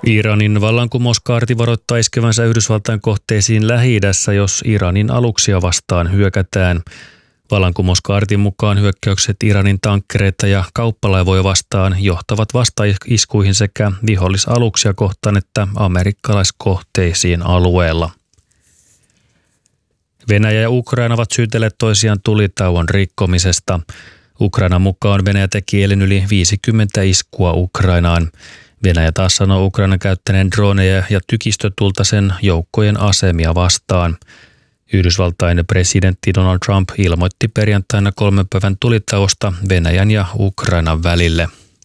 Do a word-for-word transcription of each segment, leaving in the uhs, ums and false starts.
Iranin vallankumouskaarti varoittaa iskevänsä Yhdysvaltain kohteisiin Lähi-idässä, jos Iranin aluksia vastaan hyökätään. Vallankumouskaartin mukaan hyökkäykset Iranin tankkereita ja kauppalaivoja vastaan johtavat vastaiskuihin sekä vihollisaluksia kohtaan että amerikkalaiskohteisiin alueella. Venäjä ja Ukraina ovat syytelleet toisiaan tulitauon rikkomisesta. Ukrainan mukaan Venäjä teki eilen yli viisikymmentä iskua Ukrainaan. Venäjä taas sanoo Ukrainan käyttäneen droneja ja tykistötulta sen joukkojen asemia vastaan. Yhdysvaltain presidentti Donald Trump ilmoitti perjantaina kolmen päivän tulitauosta Venäjän ja Ukrainan välille.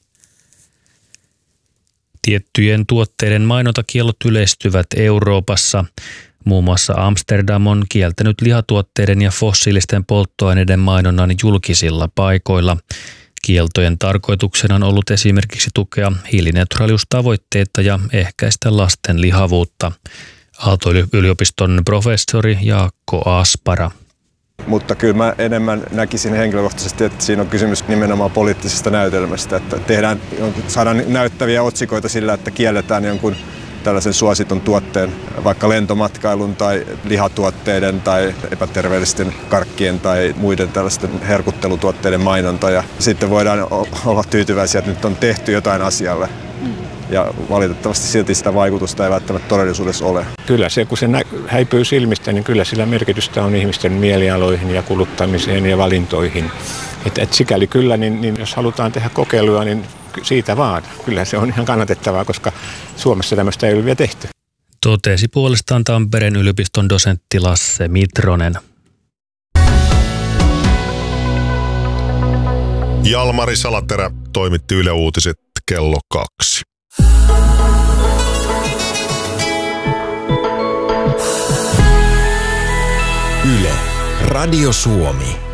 Tiettyjen tuotteiden mainontakiellot yleistyvät Euroopassa. Muun muassa Amsterdam on kieltänyt lihatuotteiden ja fossiilisten polttoaineiden mainonnan julkisilla paikoilla. Kieltojen tarkoituksena on ollut esimerkiksi tukea hiilineutraaliustavoitteita ja ehkäistä lasten lihavuutta. Aalto-yliopiston professori Jaakko Aspara. Mutta kyllä mä enemmän näkisin henkilökohtaisesti, että siinä on kysymys nimenomaan poliittisesta näytelmästä. Että tehdään, saadaan näyttäviä otsikoita sillä, että kielletään jonkun tällaisen suositun tuotteen, vaikka lentomatkailun tai lihatuotteiden tai epäterveellisten karkkien tai muiden tällaisten herkuttelutuotteiden mainonta. Ja sitten voidaan olla tyytyväisiä, että nyt on tehty jotain asialle. Ja valitettavasti silti sitä vaikutusta ei välttämättä todellisuudessa ole. Kyllä se, kun se nä- häipyy silmistä, niin kyllä sillä merkitystä on ihmisten mielialoihin ja kuluttamiseen ja valintoihin. Et, et sikäli kyllä, niin, niin jos halutaan tehdä kokeiluja, niin siitä vaan. Kyllä se on ihan kannatettavaa, koska Suomessa tämmöistä ei ole vielä tehty. Totesi puolestaan Tampereen yliopiston dosentti Lasse Mitronen. Jalmari Salaterä toimitti Yle Uutiset kello kaksi. Yle, Radio Suomi.